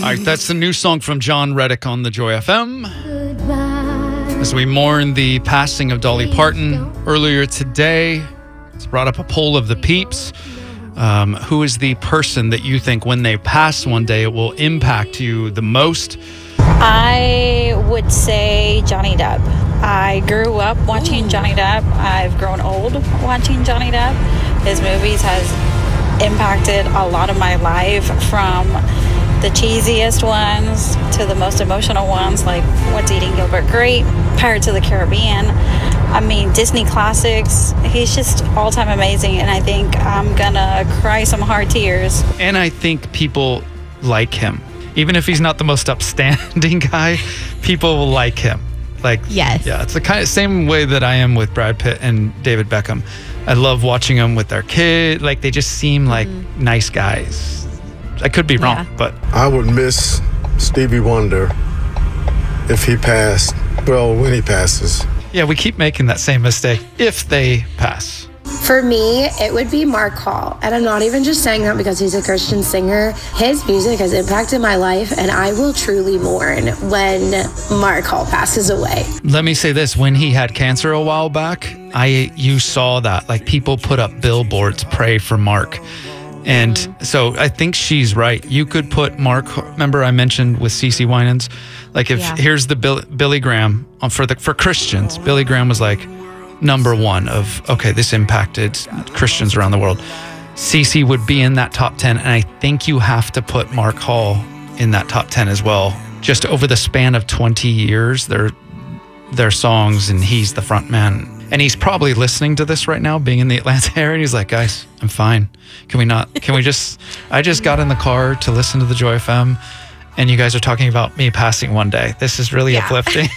right, that's the new song from John Reddick on the Joy FM. As we mourn the passing of Dolly Parton earlier today, it's brought up a poll of the peeps. Who is the person that you think when they pass one day it will impact you the most? I would say Johnny Depp. I grew up watching Johnny Depp. I've grown old watching Johnny Depp. His movies has impacted a lot of my life, from the cheesiest ones to the most emotional ones, like What's Eating Gilbert Grape, Pirates of the Caribbean. I mean, Disney classics. He's just all-time amazing, and I think I'm gonna cry some hard tears. And I think people like him. Even if he's not the most upstanding guy, people will like him. Like, yes. Yeah, it's the kind of same way that I am with Brad Pitt and David Beckham. I love watching them with their kid. Like, they just seem like nice guys. I could be wrong, but I would miss Stevie Wonder if he passed. Well, when he passes. yeah, we keep making that same mistake if they pass. For me, it would be Mark Hall. And I'm not even just saying that because he's a Christian singer. His music has impacted my life, and I will truly mourn when Mark Hall passes away. Let me say this. When he had cancer a while back, you saw that. Like, people put up billboards, pray for Mark. And so I think she's right. You could put Mark, remember I mentioned with CeCe Winans, like if here's the Billy Graham for Christians, Billy Graham was like number one of, okay, this impacted Christians around the world. CeCe would be in that top 10. And I think you have to put Mark Hall in that top 10 as well. Just over the span of 20 years, their songs, and he's the front man. And he's probably listening to this right now, being in the Atlanta area. And he's like, guys, I'm fine. Can we just, I just got in the car to listen to the Joy FM, and you guys are talking about me passing one day. This is really uplifting.